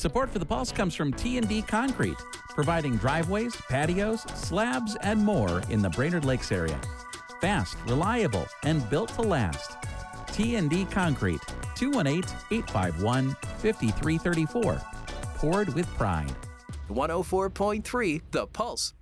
Support for the Pulse comes from T&D Concrete, providing driveways, patios, slabs, and more in the Brainerd Lakes area. Fast, reliable, and built to last. T&D Concrete, 218-851-5334. Poured with pride. 104.3 The Pulse.